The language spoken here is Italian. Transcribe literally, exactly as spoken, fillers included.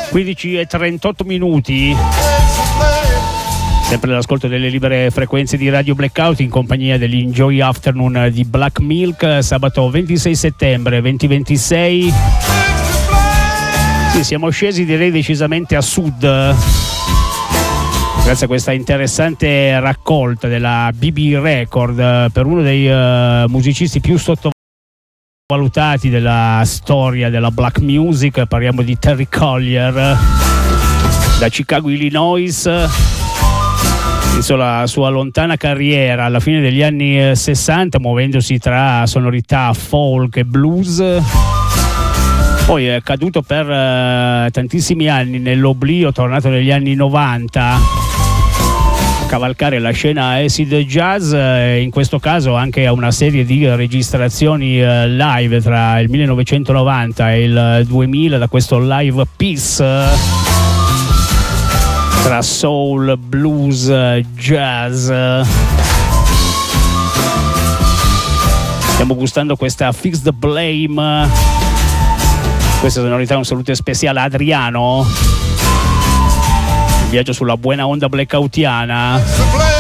quindici e trentotto minuti, sempre all'ascolto delle libere frequenze di Radio Blackout in compagnia dell'Enjoy Afternoon di Black Milk. Sabato ventisei settembre duemilaventisei. Sì, siamo scesi direi decisamente a sud grazie a questa interessante raccolta della B B Record per uno dei uh, musicisti più sottovalutati della storia della black music. Parliamo di Terry Collier da Chicago, Illinois. Iniziò la sua lontana carriera alla fine degli anni sessanta, muovendosi tra sonorità folk e blues. Poi è caduto per uh, tantissimi anni nell'oblio, tornato negli anni novanta a cavalcare la scena acid jazz, e in questo caso anche a una serie di registrazioni uh, live tra il millenovecentonovanta e il duemila, da questo Live Peace tra soul, blues, jazz. Stiamo gustando questa Fix the Blame, questa sonorità. Un saluto speciale a Adriano, un viaggio sulla buona onda blackoutiana.